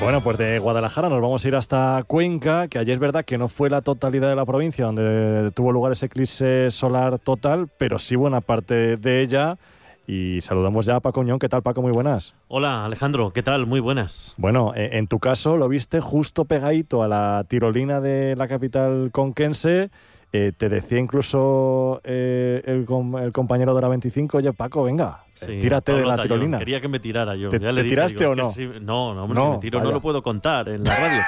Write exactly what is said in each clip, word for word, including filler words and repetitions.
Bueno, pues de Guadalajara nos vamos a ir hasta Cuenca, que allí es verdad que no fue la totalidad de la provincia donde tuvo lugar ese eclipse solar total, pero sí buena parte de ella. Y saludamos ya a Paco Uñón. ¿Qué tal, Paco? Muy buenas. Hola, Alejandro. ¿Qué tal? Muy buenas. Bueno, en tu caso lo viste justo pegadito a la tirolina de la capital conquense. Eh, te decía incluso eh, el, el compañero de la veinticinco, oye, Paco, venga, sí, tírate de la Tallón. tirolina. Quería que me tirara yo. ¿Te, ya te le dije, tiraste digo, o no? Si, no, no, hombre, no, si me tiro vaya. no lo puedo contar en la radio.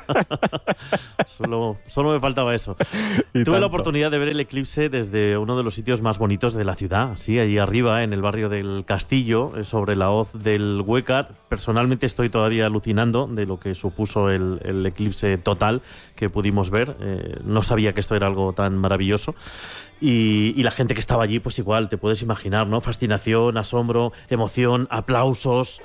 solo, solo me faltaba eso. Tuve tanto. la oportunidad de ver el eclipse desde uno de los sitios más bonitos de la ciudad, sí, allí arriba, en el barrio del Castillo, sobre la hoz del Huécar. Personalmente estoy todavía alucinando de lo que supuso el, el eclipse total que pudimos ver. Eh, no sabía que esto era algo tan maravilloso. Y, y la gente que estaba allí, pues igual, te puedes imaginar, ¿no? Fascinación, asombro, emoción, aplausos.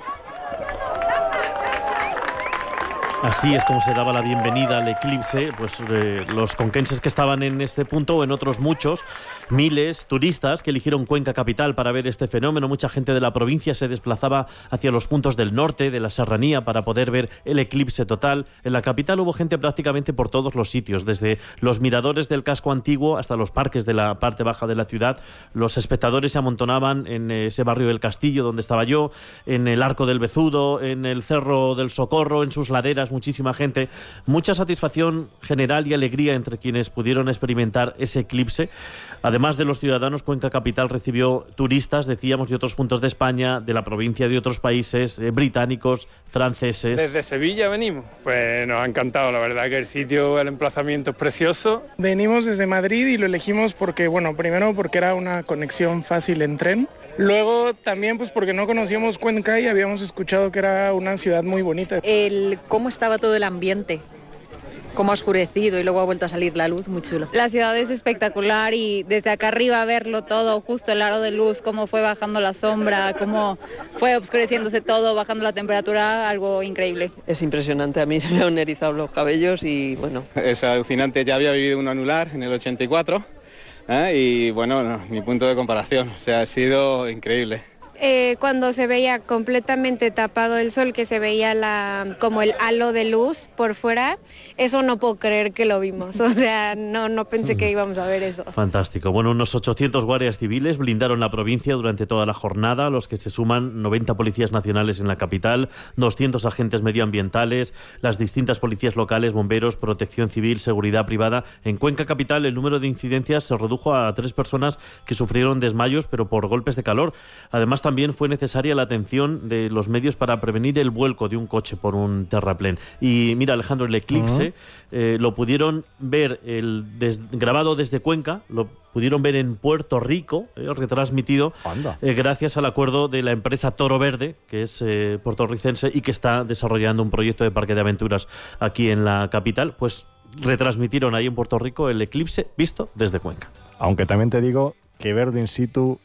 Así es como se daba la bienvenida al eclipse, pues eh, los conquenses que estaban en este punto o en otros muchos, miles turistas que eligieron Cuenca capital para ver este fenómeno. Mucha gente de la provincia se desplazaba hacia los puntos del norte, de la serranía, para poder ver el eclipse total. En la capital hubo gente prácticamente por todos los sitios, desde los miradores del casco antiguo hasta los parques de la parte baja de la ciudad. Los espectadores se amontonaban en ese barrio del Castillo donde estaba yo, en el Arco del Bezudo, en el Cerro del Socorro, en sus laderas. Muchísima gente, mucha satisfacción general y alegría entre quienes pudieron experimentar ese eclipse. Además de los ciudadanos, Cuenca capital recibió turistas, decíamos, de otros puntos de España, de la provincia, de otros países, eh, británicos, franceses. Desde Sevilla venimos, pues nos ha encantado, la verdad que el sitio, el emplazamiento es precioso. Venimos desde Madrid y lo elegimos porque, bueno, primero porque era una conexión fácil en tren. Luego también pues porque no conocíamos Cuenca y habíamos escuchado que era una ciudad muy bonita. El cómo estaba todo el ambiente, cómo ha oscurecido y luego ha vuelto a salir la luz, muy chulo. La ciudad es espectacular y desde acá arriba verlo todo, justo el aro de luz, cómo fue bajando la sombra, cómo fue oscureciéndose todo, bajando la temperatura, algo increíble. Es impresionante, a mí se me han erizado los cabellos y bueno. Es alucinante, ya había vivido un anular en el ochenta y cuatro. ¿Eh? Y bueno, no, mi punto de comparación, o sea, ha sido increíble. Eh, cuando se veía completamente tapado el sol, que se veía la, como el halo de luz por fuera, eso no puedo creer que lo vimos, o sea, no, no pensé que íbamos a ver eso. Fantástico. Bueno, unos ochocientos guardias civiles blindaron la provincia durante toda la jornada, a los que se suman noventa policías nacionales en la capital, doscientos agentes medioambientales, las distintas policías locales, bomberos, protección civil, seguridad privada. En Cuenca capital el número de incidencias se redujo a tres personas que sufrieron desmayos, pero por golpes de calor. Además, también fue necesaria la atención de los medios para prevenir el vuelco de un coche por un terraplén. Y mira, Alejandro, el eclipse uh-huh. eh, lo pudieron ver el des, grabado desde Cuenca, lo pudieron ver en Puerto Rico, eh, retransmitido eh, gracias al acuerdo de la empresa Toro Verde, que es eh, puertorricense y que está desarrollando un proyecto de parque de aventuras aquí en la capital. Pues retransmitieron ahí en Puerto Rico el eclipse visto desde Cuenca. Aunque también te digo que verlo in situ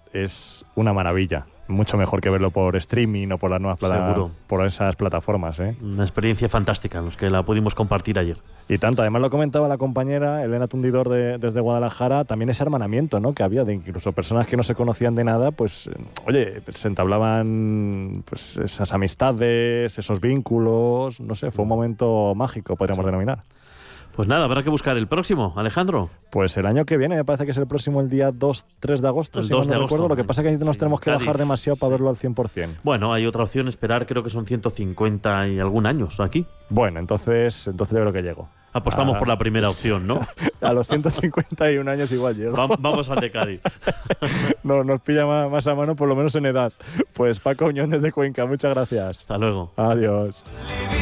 es una maravilla, mucho mejor que verlo por streaming o por las nuevas plata- por esas plataformas, ¿eh? Una experiencia fantástica, los que la pudimos compartir ayer. Y tanto, además lo comentaba la compañera Elena Tundidor de, desde Guadalajara, también ese hermanamiento, ¿no?, que había de incluso personas que no se conocían de nada, pues oye, se entablaban pues esas amistades, esos vínculos, no sé, fue un momento mágico, podríamos sí. denominar. Pues nada, habrá que buscar el próximo, Alejandro. Pues el año que viene, me parece que es el próximo, el día dos tres de agosto, el si dos no de recuerdo. agosto. Lo que pasa es que nos sí, tenemos que Cádiz. bajar demasiado para sí. verlo al cien por ciento. Bueno, hay otra opción, esperar, creo que son ciento cincuenta y algún años aquí. Bueno, entonces, entonces yo creo que llego. Apostamos a... por la primera opción, ¿no? A los ciento cincuenta y un años igual llego. Va, vamos al de Cádiz. No, nos pilla más, más a mano, por lo menos en edad. Pues Paco Uñón desde Cuenca, muchas gracias. Hasta luego. Adiós.